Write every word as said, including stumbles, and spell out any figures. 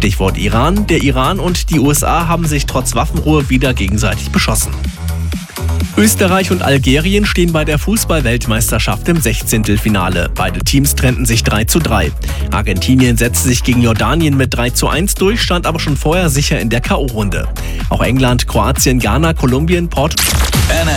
Stichwort Iran. Der Iran und die U S A haben sich trotz Waffenruhe wieder gegenseitig beschossen. Österreich und Algerien stehen bei der Fußball-Weltmeisterschaft im Sechzehntelfinale. Beide Teams trennten sich drei zu drei. Argentinien setzte sich gegen Jordanien mit drei zu eins durch, stand aber schon vorher sicher in der K O-Runde. Auch England, Kroatien, Ghana, Kolumbien, Portugal